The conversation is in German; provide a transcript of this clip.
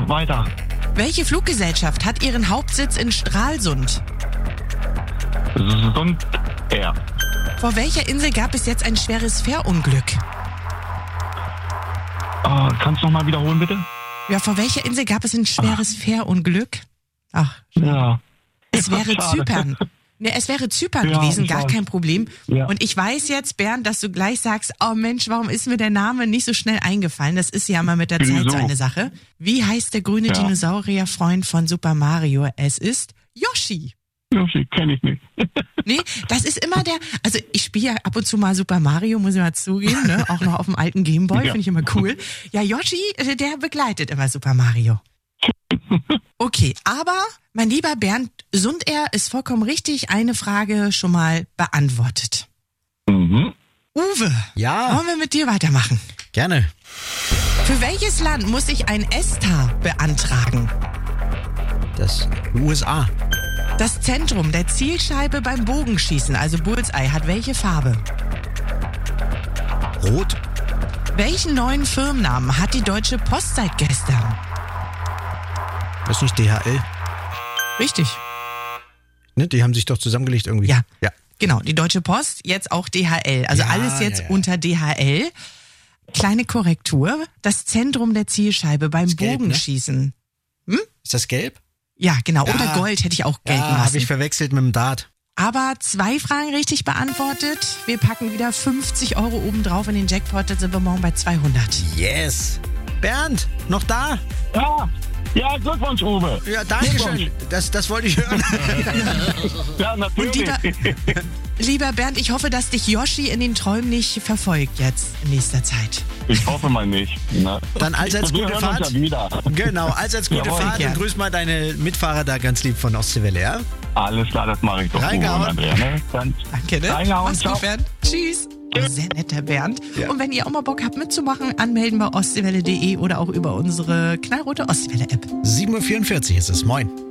weiter. Welche Fluggesellschaft hat ihren Hauptsitz in Stralsund? Sund Air. Vor welcher Insel gab es jetzt ein schweres Fährunglück? Kannst du noch mal wiederholen, bitte? Ja, vor welcher Insel gab es ein schweres Fährunglück? Ach, Ja. es wäre Schade. Zypern. Ne, es wäre Zypern Ja, gewesen, ich gar weiß. kein Problem. Ja. Und ich weiß jetzt, Bernd, dass du gleich sagst, oh Mensch, warum ist mir der Name nicht so schnell eingefallen? Das ist ja mal mit der Zeit Wieso? so eine Sache. Wie heißt der grüne Ja. Dinosaurierfreund von Super Mario? Es ist Yoshi. Yoshi, kenn ich nicht. Nee, das ist immer also ich spiele ja ab und zu mal Super Mario, muss ich mal zugeben, ne? Auch noch auf dem alten Gameboy, Ja. finde ich immer cool. Ja, Yoshi, der begleitet immer Super Mario. Okay, aber mein lieber Bernd, Sund Air ist vollkommen richtig, eine Frage schon mal beantwortet. Mhm. Uwe, Ja, wollen wir mit dir weitermachen? gerne. Für welches Land muss ich ein ESTA beantragen? Das USA. Das Zentrum der Zielscheibe beim Bogenschießen, also Bullseye, hat welche Farbe? Rot. Welchen neuen Firmennamen hat die Deutsche Post seit gestern? Das ist nicht DHL. Richtig. Ne, die haben sich doch zusammengelegt irgendwie. Ja. Ja. Genau, die Deutsche Post, jetzt auch DHL. Also Ja, alles jetzt ja, ja. unter DHL. Kleine Korrektur, das Zentrum der Zielscheibe beim Ist gelb, ne? Bogenschießen. Ist das gelb? Ja, genau. Ja. Oder Gold hätte ich auch gelten Ja, habe lassen. ich verwechselt mit dem Dart. Aber 2 Fragen richtig beantwortet. Wir packen wieder 50 € obendrauf in den Jackpot. Dann sind wir morgen bei 200. Yes. Bernd, noch da? Ja, Glückwunsch, Uwe. Ja, danke schön. Das wollte ich hören. Ja, natürlich. Lieber Bernd, ich hoffe, dass dich Yoshi in den Träumen nicht verfolgt jetzt in nächster Zeit. Ich hoffe mal nicht. Ne? Dann allseits Wir gute hören uns Fahrt. ja wieder. Genau, allseits gute Jawohl, Fahrt gern. und grüß mal deine Mitfahrer da ganz lieb von Ostseewelle, ja? Alles klar, das mache ich doch, Uwe Reingehauen. und Andrea. Ne? Dann Danke, ne? Reingehauen, Mach's ciao. gut, Bernd. Tschüss. Sehr netter Bernd. Ja. Und wenn ihr auch mal Bock habt mitzumachen, anmelden bei ostseewelle.de oder auch über unsere knallrote Ostseewelle-App. 7:44 Uhr ist es. Moin.